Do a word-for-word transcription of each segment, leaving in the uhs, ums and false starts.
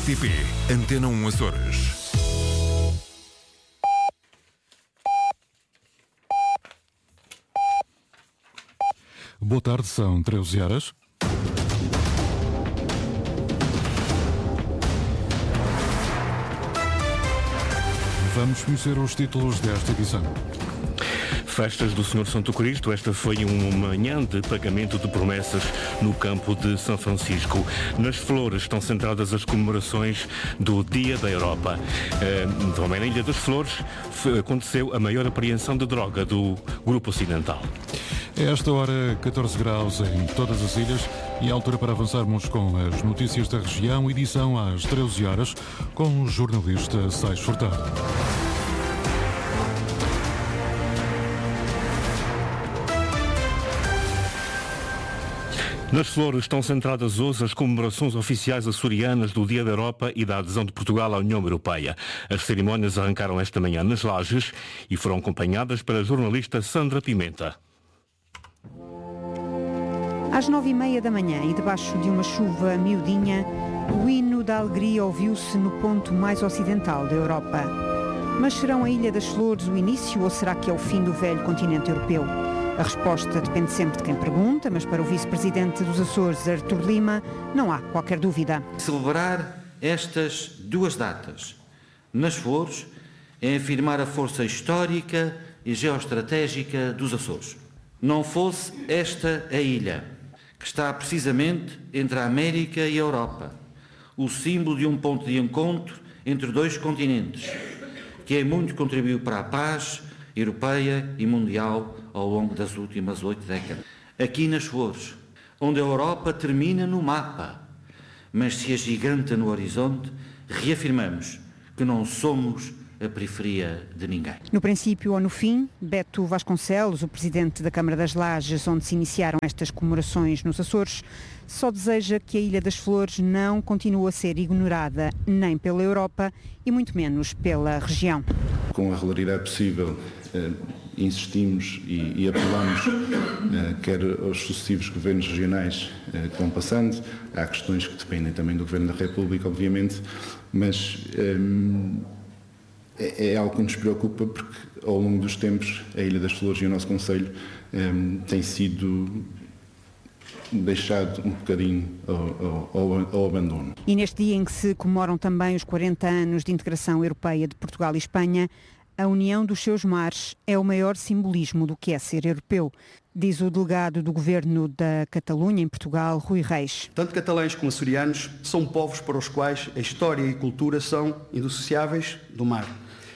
T P, Antena um Açores. Boa tarde, são treze horas. Vamos conhecer os títulos desta edição. Festas do Senhor Santo Cristo. Esta foi uma manhã de pagamento de promessas no campo de São Francisco. Nas Flores estão centradas as comemorações do Dia da Europa. Também na Ilha das Flores aconteceu a maior apreensão de droga do Grupo Ocidental. A esta hora, catorze graus em todas as ilhas e a altura para avançarmos com as notícias da região, edição às treze horas, com o jornalista Sais Furtado. Nas Flores estão centradas hoje as comemorações oficiais açorianas do Dia da Europa e da adesão de Portugal à União Europeia. As cerimónias arrancaram esta manhã nas Lajes e foram acompanhadas pela jornalista Sandra Pimenta. Às nove e meia da manhã e debaixo de uma chuva miudinha, o hino da alegria ouviu-se no ponto mais ocidental da Europa. Mas serão a Ilha das Flores o início ou será que é o fim do velho continente europeu? A resposta depende sempre de quem pergunta, mas para o vice-presidente dos Açores, Artur Lima, não há qualquer dúvida. Celebrar estas duas datas nas Flores é afirmar a força histórica e geoestratégica dos Açores. Não fosse esta a ilha, que está precisamente entre a América e a Europa, o símbolo de um ponto de encontro entre dois continentes, que em muito contribuiu para a paz europeia e mundial ao longo das últimas oito décadas. Aqui nas Flores, onde a Europa termina no mapa, mas se agiganta no horizonte, reafirmamos que não somos a periferia de ninguém. No princípio ou no fim, Beto Vasconcelos, o presidente da Câmara das Lajes, onde se iniciaram estas comemorações nos Açores, só deseja que a Ilha das Flores não continue a ser ignorada nem pela Europa e muito menos pela região. Com a regularidade possível, eh, insistimos e, e apelamos, eh, quer aos sucessivos governos regionais eh, que vão passando, há questões que dependem também do Governo da República, obviamente, mas eh, é, é algo que nos preocupa porque ao longo dos tempos a Ilha das Flores e o nosso concelho eh, tem sido deixado um bocadinho ao, ao, ao abandono. E neste dia em que se comemoram também os quarenta anos de integração europeia de Portugal e Espanha, a união dos seus mares é o maior simbolismo do que é ser europeu, diz o delegado do Governo da Catalunha em Portugal, Rui Reis. Tanto catalães como açorianos são povos para os quais a história e a cultura são indissociáveis do mar.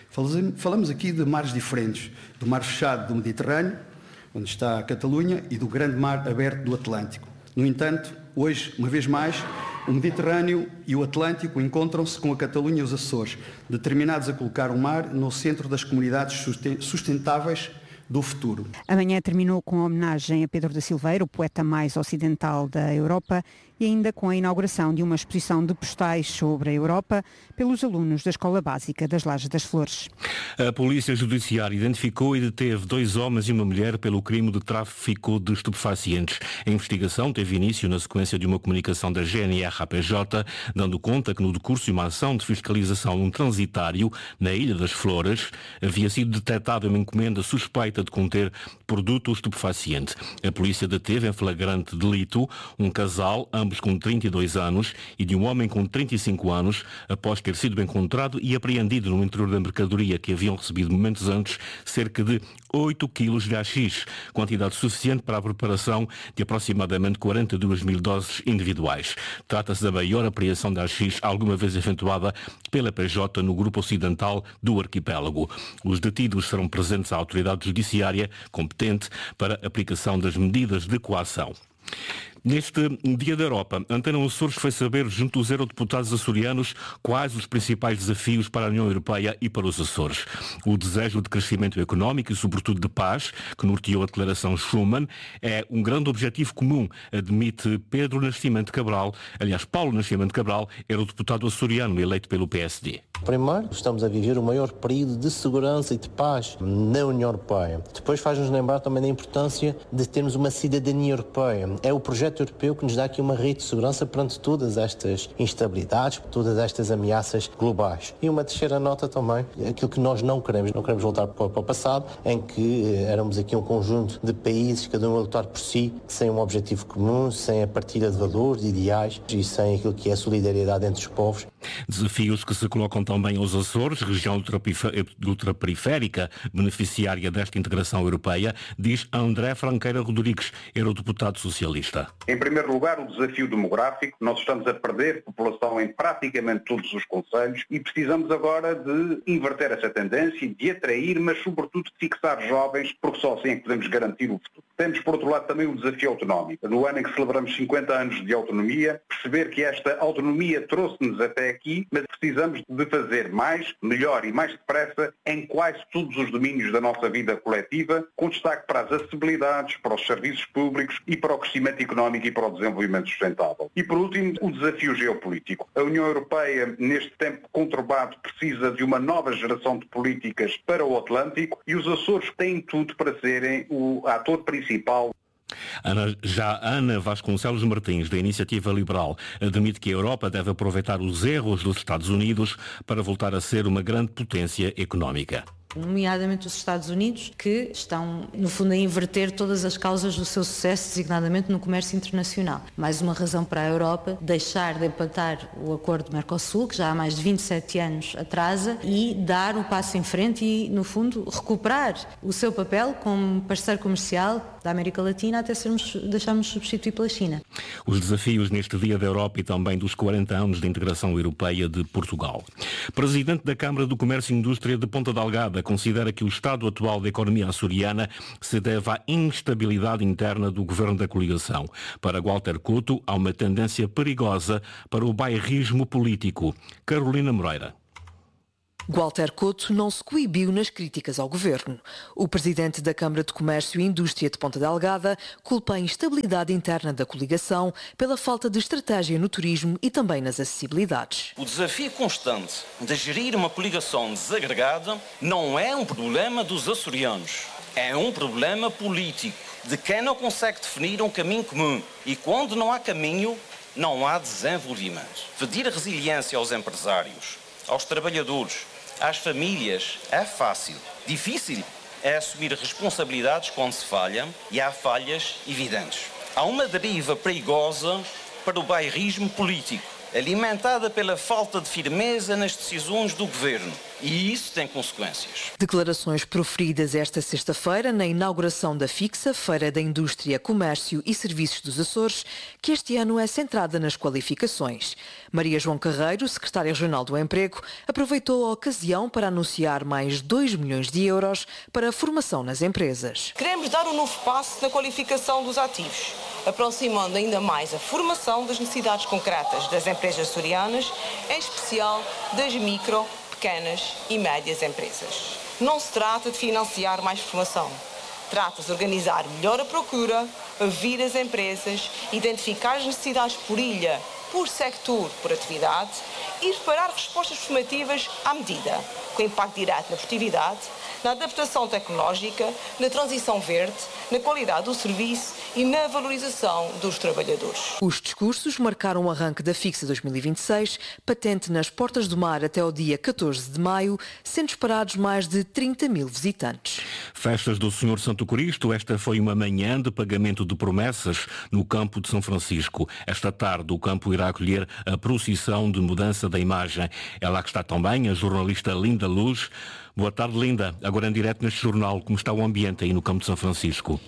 Falamos aqui de mares diferentes, do mar fechado do Mediterrâneo, onde está a Catalunha, e do grande mar aberto do Atlântico. No entanto, hoje, uma vez mais, o Mediterrâneo e o Atlântico encontram-se com a Catalunha e os Açores, determinados a colocar o mar no centro das comunidades sustentáveis do futuro. Amanhã terminou com a homenagem a Pedro da Silveira, o poeta mais ocidental da Europa, e ainda com a inauguração de uma exposição de postais sobre a Europa pelos alunos da Escola Básica das Lajes das Flores. A Polícia Judiciária identificou e deteve dois homens e uma mulher pelo crime de tráfico de estupefacientes. A investigação teve início na sequência de uma comunicação da G N R à P J, dando conta que no decurso de uma ação de fiscalização num transitário na Ilha das Flores havia sido detectada uma encomenda suspeita de conter produto estupefaciente. A polícia deteve em flagrante delito um casal, ambos com trinta e dois anos, e de um homem com trinta e cinco anos, após ter sido encontrado e apreendido no interior da mercadoria que haviam recebido momentos antes cerca de oito quilos de haxixe, quantidade suficiente para a preparação de aproximadamente quarenta e duas mil doses individuais. Trata-se da maior apreensão de haxixe alguma vez efetuada pela P J no grupo ocidental do arquipélago. Os detidos serão presentes à autoridade judiciária competente para a aplicação das medidas de coação. Neste Dia da Europa, Antena Açores foi saber junto dos eurodeputados açorianos quais os principais desafios para a União Europeia e para os Açores. O desejo de crescimento económico e, sobretudo, de paz, que norteou a declaração Schuman, é um grande objetivo comum, admite Pedro Nascimento Cabral. Aliás, Paulo Nascimento Cabral era o deputado açoriano eleito pelo P S D. Primeiro, estamos a viver o maior período de segurança e de paz na União Europeia. Depois faz-nos lembrar também da importância de termos uma cidadania europeia. É o projeto projeto europeu que nos dá aqui uma rede de segurança perante todas estas instabilidades, todas estas ameaças globais. E uma terceira nota também, aquilo que nós não queremos, não queremos voltar para o passado, em que éramos aqui um conjunto de países, cada um a lutar por si, sem um objetivo comum, sem a partilha de valores, de ideais e sem aquilo que é a solidariedade entre os povos. Desafios que se colocam também aos Açores, região ultraperiférica beneficiária desta integração europeia, diz André Franqueira Rodrigues, eurodeputado socialista. Em primeiro lugar, o desafio demográfico. Nós estamos a perder população em praticamente todos os concelhos e precisamos agora de inverter essa tendência, de atrair, mas sobretudo de fixar jovens, porque só assim é que podemos garantir o futuro. Temos, por outro lado, também o desafio autonómico. No ano em que celebramos cinquenta anos de autonomia, perceber que esta autonomia trouxe-nos até aqui, mas precisamos de fazer mais, melhor e mais depressa em quase todos os domínios da nossa vida coletiva, com destaque para as acessibilidades, para os serviços públicos e para o crescimento económico e para o desenvolvimento sustentável. E, por último, o desafio geopolítico. A União Europeia, neste tempo conturbado, precisa de uma nova geração de políticas para o Atlântico e os Açores têm tudo para serem o ator principal. Ana, já Ana Vasconcelos Martins, da Iniciativa Liberal, admite que a Europa deve aproveitar os erros dos Estados Unidos para voltar a ser uma grande potência económica. Nomeadamente os Estados Unidos, que estão, no fundo, a inverter todas as causas do seu sucesso, designadamente no comércio internacional. Mais uma razão para a Europa deixar de empatar o acordo Mercosul, que já há mais de vinte e sete anos atrasa, e dar o passo em frente e, no fundo, recuperar o seu papel como parceiro comercial da América Latina até sermos, deixarmos substituir pela China. Os desafios neste Dia da Europa e também dos quarenta anos de integração europeia de Portugal. Presidente da Câmara do Comércio e Indústria de Ponta Delgada considera que o estado atual da economia açoriana se deve à instabilidade interna do governo da coligação. Para Walter Couto, há uma tendência perigosa para o bairrismo político. Carolina Moreira. Walter Couto não se coibiu nas críticas ao governo. O presidente da Câmara de Comércio e Indústria de Ponta Delgada culpa a instabilidade interna da coligação pela falta de estratégia no turismo e também nas acessibilidades. O desafio constante de gerir uma coligação desagregada não é um problema dos açorianos, é um problema político, de quem não consegue definir um caminho comum. E quando não há caminho, não há desenvolvimento. Pedir resiliência aos empresários, aos trabalhadores, às famílias é fácil. Difícil é assumir responsabilidades quando se falha e há falhas evidentes. Há uma deriva perigosa para o bairrismo político, alimentada pela falta de firmeza nas decisões do governo. E isso tem consequências. Declarações proferidas esta sexta-feira na inauguração da FICSA, Feira da Indústria, Comércio e Serviços dos Açores, que este ano é centrada nas qualificações. Maria João Carreiro, secretária regional do Emprego, aproveitou a ocasião para anunciar mais dois milhões de euros para a formação nas empresas. Queremos dar um novo passo na qualificação dos ativos, aproximando ainda mais a formação das necessidades concretas das empresas açorianas, em especial das micro, pequenas e médias empresas. Não se trata de financiar mais formação. Trata-se de organizar melhor a procura, ouvir as empresas, identificar as necessidades por ilha, por sector, por atividade e preparar respostas formativas à medida, com impacto direto na produtividade, na adaptação tecnológica, na transição verde, na qualidade do serviço e na valorização dos trabalhadores. Os discursos marcaram o arranque da FICSA dois mil e vinte e seis, patente nas Portas do Mar até ao dia catorze de maio, sendo esperados mais de trinta mil visitantes. Festas do Senhor Santo Cristo, esta foi uma manhã de pagamento de promessas no campo de São Francisco. Esta tarde o campo irá acolher a procissão de mudança da imagem. É lá que está também a jornalista Linda Luz. Boa tarde, Linda. Agora em direto neste jornal, como está o ambiente aí no campo de São Francisco?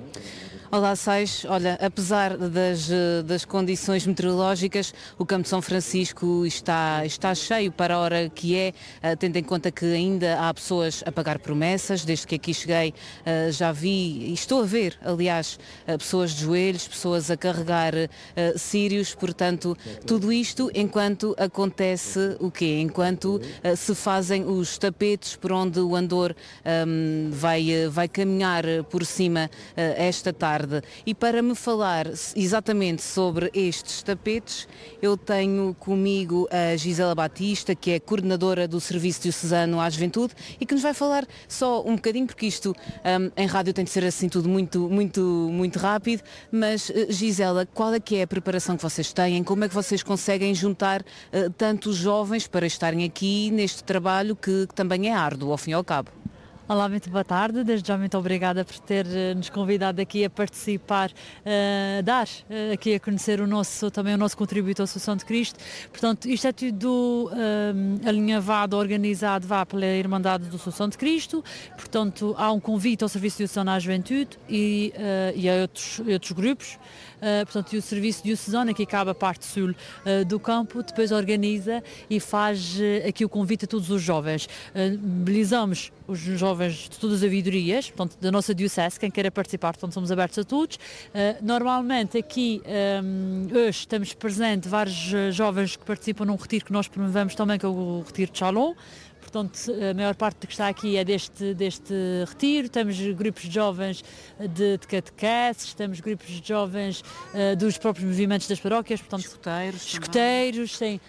Olá, Sais. Olha, apesar das, das condições meteorológicas, o Campo de São Francisco está, está cheio para a hora que é, tendo em conta que ainda há pessoas a pagar promessas. Desde que aqui cheguei já vi, e estou a ver, aliás, pessoas de joelhos, pessoas a carregar círios, portanto, tudo isto enquanto acontece o quê? Enquanto se fazem os tapetes por onde o andor um, vai, vai caminhar por cima esta tarde. tarde. E para me falar exatamente sobre estes tapetes, eu tenho comigo a Gisela Batista, que é coordenadora do Serviço Diocesano à Juventude e que nos vai falar só um bocadinho, porque isto um, em rádio tem de ser assim tudo muito, muito, muito rápido. Mas, Gisela, qual é que é a preparação que vocês têm? Como é que vocês conseguem juntar uh, tantos jovens para estarem aqui neste trabalho que, que também é árduo, ao fim e ao cabo? Olá, muito boa tarde. Desde já muito obrigada por ter uh, nos convidado aqui a participar, uh, dar uh, aqui a conhecer o nosso, também o nosso contributo à Associação de Cristo. Portanto, isto é tudo uh, alinhavado, organizado vá pela Irmandade da Associação de Cristo. Portanto, há um convite ao Serviço Diocesano à Juventude e, uh, e a outros, outros grupos. Uh, portanto, e o Serviço Diocesano, aqui cabe a parte sul uh, do campo, depois organiza e faz uh, aqui o convite a todos os jovens. Uh, mobilizamos os jovens de todas as ouvidorias, portanto, da nossa diocese, quem queira participar, portanto, somos abertos a todos. Uh, normalmente aqui, um, hoje, estamos presentes vários uh, jovens que participam num retiro que nós promovemos também, que é o Retiro de Chalon. Portanto, a maior parte que está aqui é deste, deste retiro. Temos grupos de jovens de, de catequeses, temos grupos de jovens uh, dos próprios movimentos das paróquias, portanto, escuteiros, escuteiros, sim.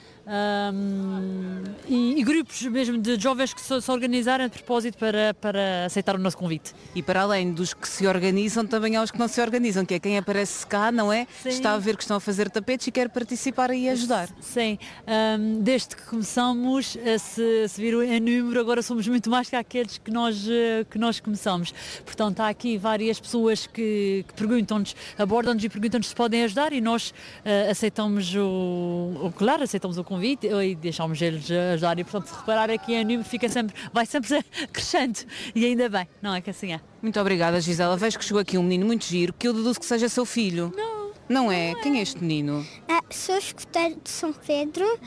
Um, e, e grupos mesmo de jovens que se, se organizaram a propósito para, para aceitar o nosso convite. E para além dos que se organizam, também há os que não se organizam, que é quem aparece cá, não é? Sim. Está a ver que estão a fazer tapetes e quer participar e ajudar. Sim, um, desde que começamos, a se, se vir em número, agora somos muito mais que aqueles que nós, que nós começamos. Portanto, há aqui várias pessoas que, que perguntam-nos, abordam-nos e perguntam-nos se podem ajudar e nós uh, aceitamos o, o, claro, aceitamos o convite e deixamos eles ajudar e, portanto, se reparar aqui em número fica sempre, vai sempre crescendo e ainda bem, não é que assim é. Muito obrigada, Gisela. Vejo que chegou aqui um menino muito giro, que eu deduzo que seja seu filho. Não. Não é? Não é. Quem é este menino? Ah, sou escoteiro de São Pedro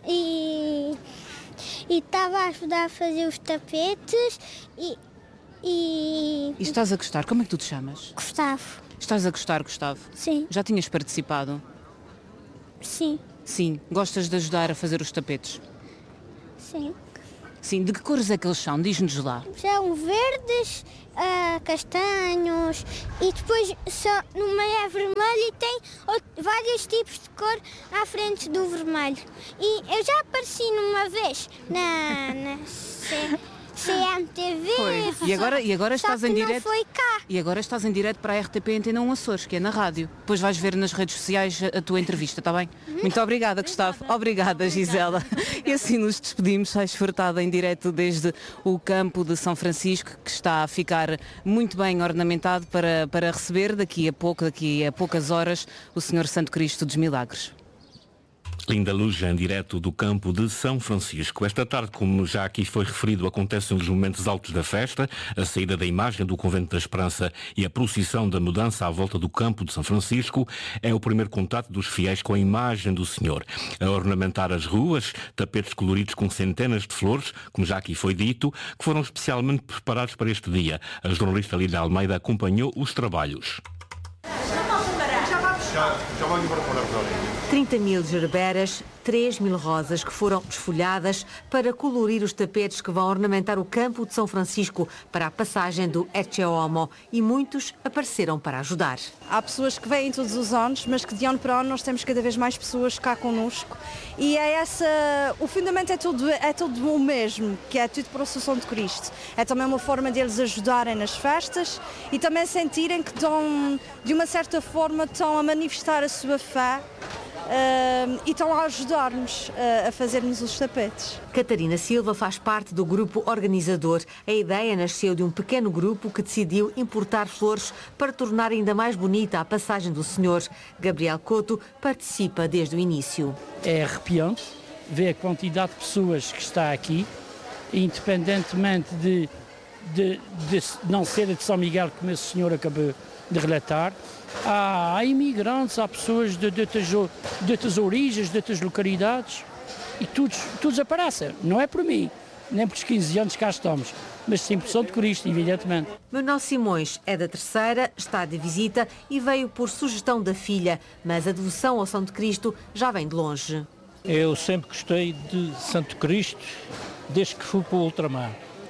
e estava a ajudar a fazer os tapetes e, e... E estás a gostar? Como é que tu te chamas? Gustavo. Estás a gostar, Gustavo? Sim. Já tinhas participado? Sim. Sim. Gostas de ajudar a fazer os tapetes? Sim. Sim. De que cores é que eles são? Diz-nos lá. São verdes, uh, castanhos e depois só, no meio é vermelho e tem outro, vários tipos de cor à frente do vermelho. E eu já apareci numa vez na, na C M T V. Foi. E agora, e agora estás em direto. Não foi cá. E agora estás em direto para a R T P Antena um Açores, que é na rádio. Depois vais ver nas redes sociais a tua entrevista, está bem? Uhum. Muito obrigada, Gustavo. Obrigada, obrigada Gisela. E assim nos despedimos, sais furtada em direto desde o campo de São Francisco, que está a ficar muito bem ornamentado para, para receber daqui a pouco, daqui a poucas horas, o Senhor Santo Cristo dos Milagres. Linda luz em direto do campo de São Francisco. Esta tarde, como já aqui foi referido, acontecem os momentos altos da festa, a saída da imagem do Convento da Esperança e a procissão da mudança à volta do campo de São Francisco. É o primeiro contato dos fiéis com a imagem do Senhor. A ornamentar as ruas, tapetes coloridos com centenas de flores, como já aqui foi dito, que foram especialmente preparados para este dia. A jornalista Lídia Almeida acompanhou os trabalhos. Já, já vai embora para a trinta mil gerberas, três mil rosas que foram desfolhadas para colorir os tapetes que vão ornamentar o campo de São Francisco para a passagem do Ecce Homo, e muitos apareceram para ajudar. Há pessoas que vêm todos os anos, mas que de ano para ano nós temos cada vez mais pessoas cá connosco e é essa, o fundamento é tudo, é tudo o mesmo, que é tudo para a Associação de Cristo. É também uma forma deles ajudarem nas festas e também sentirem que estão, de uma certa forma, estão a manifestar a sua fé. Uh, e estão a ajudar-nos uh, a fazermos os tapetes. Catarina Silva faz parte do grupo organizador. A ideia nasceu de um pequeno grupo que decidiu importar flores para tornar ainda mais bonita a passagem do Senhor. Gabriel Couto participa desde o início. É arrepiante ver a quantidade de pessoas que está aqui, independentemente de, de, de não ser de São Miguel, como esse senhor acabou de relatar. Há, há imigrantes, há pessoas de, de, de, de outras origens, de outras localidades e todos, todos aparecem. Não é por mim, nem por quinze anos que cá estamos, mas sim por São de Cristo, evidentemente. Manuel Simões é da Terceira, está de visita e veio por sugestão da filha, mas a devoção ao São de Cristo já vem de longe. Eu sempre gostei de Santo Cristo desde que fui para o ultramar.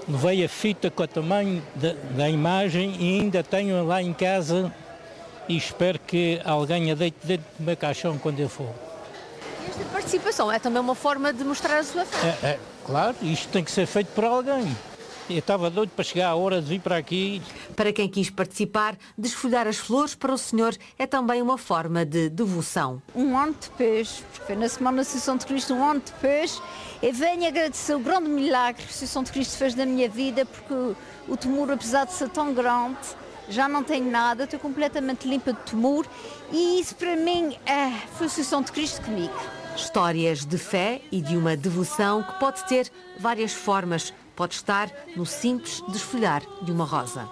levei a fita com o tamanho da, da imagem e ainda tenho lá em casa e espero que alguém a deite dentro do meu caixão quando eu for. Esta participação é também uma forma de mostrar a sua fé. É, é, claro, isto tem que ser feito por alguém. Eu estava doido para chegar à hora de vir para aqui. Para quem quis participar, desfolhar as flores para o Senhor é também uma forma de devoção. Um ano depois, porque foi na Semana da Ascensão de Cristo, um ano depois, eu venho agradecer o grande milagre que a Ascensão de Cristo fez na minha vida, porque o tumor, apesar de ser tão grande, já não tenho nada, estou completamente limpa de tumor e isso para mim é, foi a Ascensão de Cristo comigo. Histórias de fé e de uma devoção que pode ter várias formas. Pode estar no simples desfolhar de uma rosa.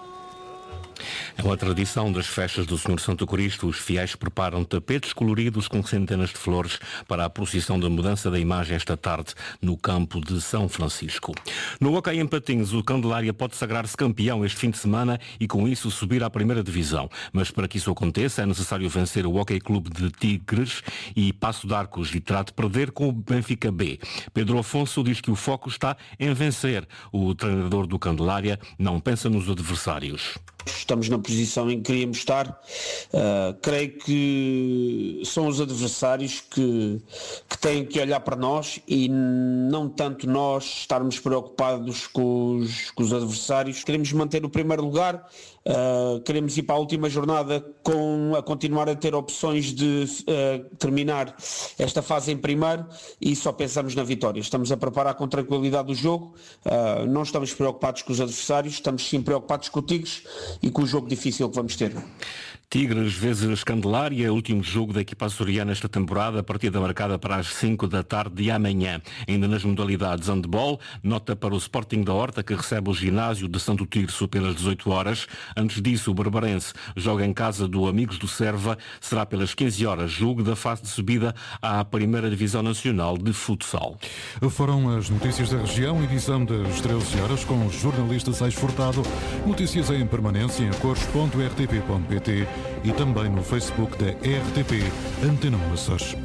É uma tradição das festas do Senhor Santo Cristo. Os fiéis preparam tapetes coloridos com centenas de flores para a procissão da mudança da imagem esta tarde no campo de São Francisco. No hóquei em patins, o Candelária pode sagrar-se campeão este fim de semana e com isso subir à primeira divisão. Mas para que isso aconteça é necessário vencer o Hóquei Clube de Tigres e Passo de Arcos e terá de perder com o Benfica B. Pedro Afonso diz que o foco está em vencer. O treinador do Candelária não pensa nos adversários. Estamos na posição em que queríamos estar. Uh, creio que são os adversários que, que têm que olhar para nós e não tanto nós estarmos preocupados com os, com os adversários. Queremos manter o primeiro lugar, uh, queremos ir para a última jornada com, a continuar a ter opções de uh, terminar esta fase em primeiro e só pensamos na vitória. Estamos a preparar com tranquilidade o jogo, uh, não estamos preocupados com os adversários, estamos sim preocupados com o Tigres e com o jogo difícil que vamos ter. Tigres vezes Candelária, último jogo da equipa açoriana esta temporada, partida marcada para as cinco da tarde de amanhã. Ainda nas modalidades handball, nota para o Sporting da Horta, que recebe o ginásio de Santo Tirso pelas dezoito horas. Antes disso, o Barbarense joga em casa do Amigos do Serva, será pelas quinze horas, jogo da fase de subida à primeira Divisão Nacional de Futsal. Foram as notícias da região, edição das treze horas, com o jornalista Sais Furtado. Notícias em permanência em cores ponto r t p ponto p t e também no Facebook da R T P Antena um Açores.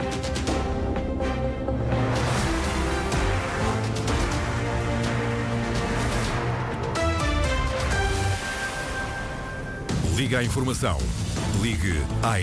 Liga à informação. Ligue à